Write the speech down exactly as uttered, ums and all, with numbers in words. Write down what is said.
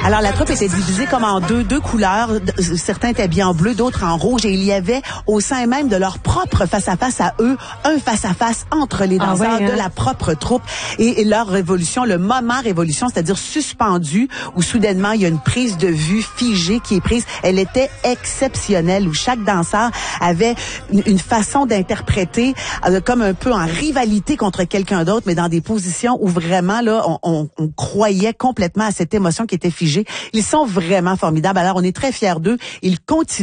Alors, la troupe était divisée comme en deux, deux couleurs. Certains étaient bien en bleu, d'autres en rouge. Et il y avait, au sein même de leur propre face-à-face à eux, un face-à-face entre les danseurs ah ouais, hein? de la propre troupe. Et, et leur révolution, le moment révolution, c'est-à-dire suspendu, où soudainement, il y a une prise de vue figée qui est prise. Elle était exceptionnelle, où chaque danseur avait une, une façon d'interpréter, euh, comme un peu en rivalité contre quelqu'un d'autre, mais dans des positions où vraiment, là, on, on, on croyait complètement à cette émotion qui était figée. Ils sont vraiment formidables. Alors, on est très fiers d'eux. Ils continuent